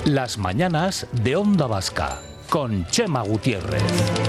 Las mañanas de Onda Vasca, con Chema Gutiérrez.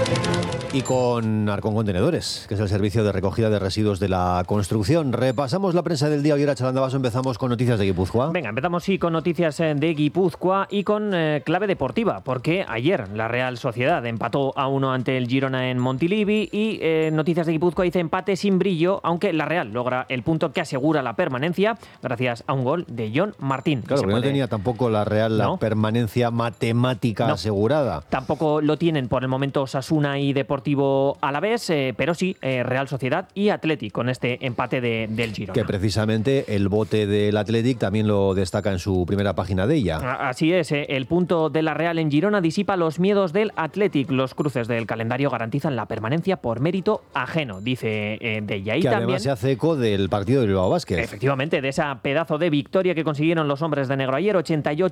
Y con Arcon Contenedores, que es el servicio de recogida de residuos de la construcción. Repasamos la prensa del día. Hoy era Chalandabaso, empezamos con noticias de Guipúzcoa. Venga, empezamos con noticias de Guipúzcoa y con clave deportiva, porque ayer la Real Sociedad empató a 1 ante el Girona en Montilivi y noticias de Guipúzcoa dice empate sin brillo, aunque la Real logra el punto que asegura la permanencia gracias a un gol de John Martín. Claro, porque no tenía tampoco la Real la permanencia matemática asegurada. Tampoco lo tienen por el momento Osasuna y Deportivo Alavés, pero sí Real Sociedad y Athletic con este empate del Girona. Que precisamente el bote del Athletic también lo destaca en su primera página de ella. Así es, el punto de la Real en Girona disipa los miedos del Athletic. Los cruces del calendario garantizan la permanencia por mérito ajeno, dice de ella. Y que también además se hace eco del partido de Bilbao Basket. Efectivamente, de esa pedazo de victoria que consiguieron los hombres de negro ayer,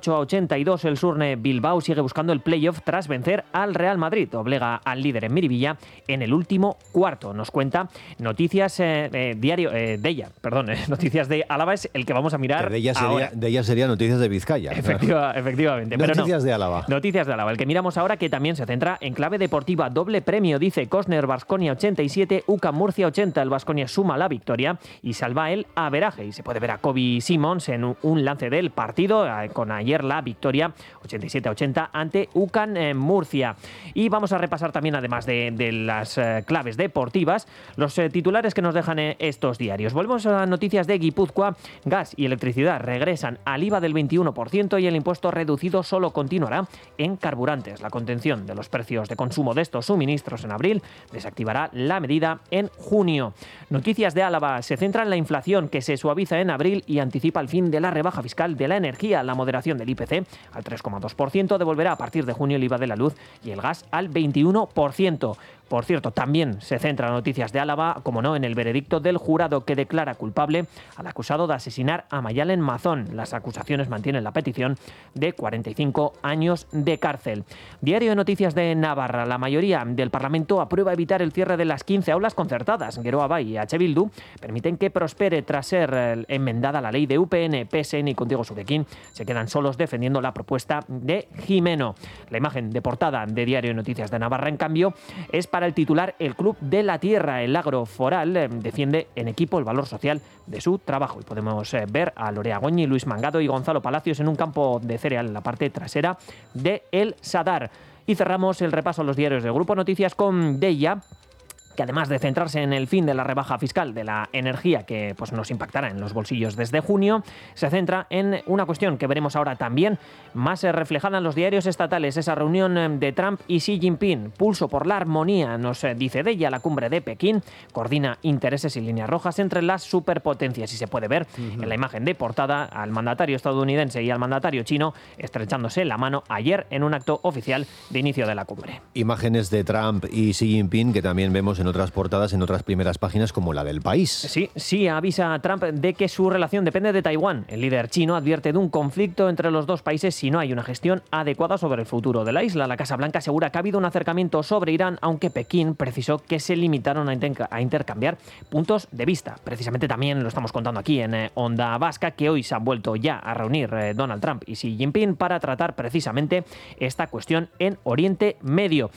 88-82. El Surne Bilbao sigue buscando el playoff tras vencer al Real Madrid. Doblega al líder en Miribilla en el último cuarto. Nos cuenta noticias diario de ella, perdón, noticias de Álava es el que vamos a mirar de ella ahora. De ella sería noticias de Vizcaya. Efectivamente. Noticias de Álava. Noticias de Álava. El que miramos ahora que también se centra en clave deportiva. Doble premio, dice Cosner, Baskonia 87, UCAM Murcia 80. El Baskonia suma la victoria y salva el averaje. Y se puede ver a Kobe Simons en un lance del partido con ayer la victoria 87-80 ante UCAM Murcia. Y vamos a repasar también, además de las claves deportivas, los titulares que nos dejan estos diarios. Volvemos a noticias de Guipúzcoa. Gas y electricidad regresan al IVA del 21% y el impuesto reducido solo continuará en carburantes. La contención de los precios de consumo de estos suministros en abril desactivará la medida en junio. Noticias de Álava se centra en la inflación que se suaviza en abril y anticipa el fin de la rebaja fiscal de la energía. La moderación del IPC al 3,2% devolverá a partir de junio el IVA de la luz y el gas al 21%. Por cierto, también se centra noticias de Álava, como no, en el veredicto del jurado que declara culpable al acusado de asesinar a Mayalen Mazón. Las acusaciones mantienen la petición de 45 años de cárcel. Diario de Noticias de Navarra. La mayoría del Parlamento aprueba evitar el cierre de las 15 aulas concertadas. Geroa Bai y H. Bildu permiten que prospere tras ser enmendada la ley de UPN, PSN y Contigo Surekin. Se quedan solos defendiendo la propuesta de Jimeno. La imagen de portada de Diario de Noticias de Navarra, en cambio, es para el titular El Club de la Tierra. El agro foral defiende en equipo el valor social de su trabajo. Y podemos ver a Lorea Goñi, Luis Mangado y Gonzalo Palacios en un campo de cereal en la parte trasera de El Sadar. Y cerramos el repaso a los diarios del Grupo Noticias con Deia, que además de centrarse en el fin de la rebaja fiscal de la energía que pues nos impactará en los bolsillos desde junio, se centra en una cuestión que veremos ahora también más reflejada en los diarios estatales, esa reunión de Trump y Xi Jinping. Pulso por la armonía, nos dice de ella. La cumbre de Pekín coordina intereses y líneas rojas entre las superpotencias y se puede ver en la imagen de portada al mandatario estadounidense y al mandatario chino estrechándose la mano ayer en un acto oficial de inicio de la cumbre. Imágenes de Trump y Xi Jinping que también vemos en otras portadas, en otras primeras páginas como la del País. Sí, avisa a Trump de que su relación depende de Taiwán. El líder chino advierte de un conflicto entre los dos países si no hay una gestión adecuada sobre el futuro de la isla. La Casa Blanca asegura que ha habido un acercamiento sobre Irán, aunque Pekín precisó que se limitaron a intercambiar puntos de vista. Precisamente también lo estamos contando aquí en Onda Vasca, que hoy se han vuelto ya a reunir Donald Trump y Xi Jinping para tratar precisamente esta cuestión en Oriente Medio.